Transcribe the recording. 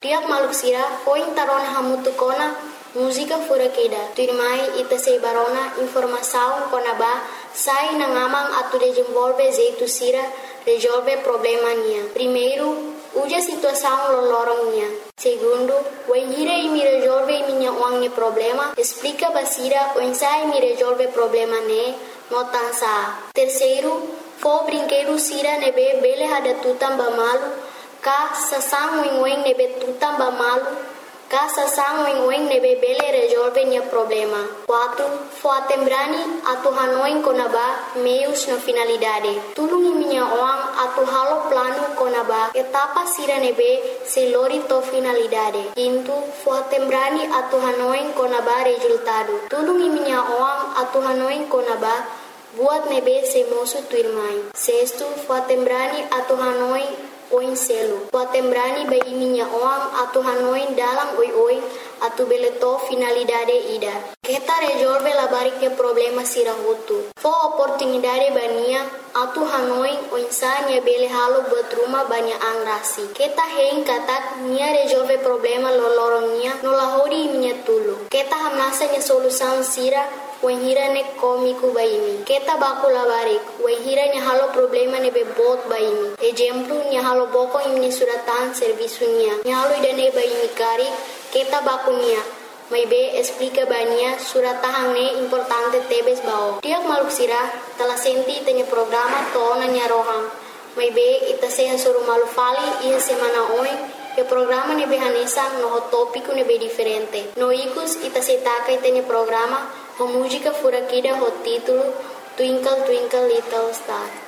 Tiap maluk sira foi tarona hamutu kona música fura queda. Tu irmã ita sei barona informação konaba sai na ngamang atu desenvolve jeito sira resolve problema nia. Primeiro, uja situação lolorong nia. Segundo, o hira e me resolve minha wangne problema. Explica basira o ensai me resolve problema ne notansa. Terceiro, fo brinquedo sira nebe bele hada tutam bamalu ka sasang wing nebe tutam bamalu ka sasang wing nebe bele resolve nia problema. 4. Fo atembrani atu hanoin konaba meios na finalidade. Tulungi minha oang atu halo plano konaba etapa sira nebe selori to finalidade. 5. Fo atembrani atu hanoin konaba resultado. Tulungi minha oang atu hanoin konaba buat nebe se moço tu irmã. 6. Fo atembrani atu hanoin oin selo. Fo atembrani bai minha oang atu hanoin dalam oi atu beleto finalidade ida. Kita resolve la barike problema sira hutu. Fo oportunidade bania atu hanoin oinsanya bele halo buat rumah banyak angrasi. Kita hein katak nia resolve problema lolorongnya nolahori minha tulu. Kita hamnasa nya solução sira wahira ne komiku baimi. Kita baku labarik wahira nya halo problema ne bebot baimi. Exemplo nya halo boko imni suratan servisunya. Nya halo idane baimi kari kita baku nia. Mai be explica bania suratahang ne importante tebes bao. Tiap maluk sira telah senti tanya programa tona nya rohang. Mai be ita seha suru malu fali in semana oi. E programa ne be hanesa no tópico ne be diferente. No ikus ita setaka itanya programa ho música fura kida ho título Twinkle Twinkle Little Star.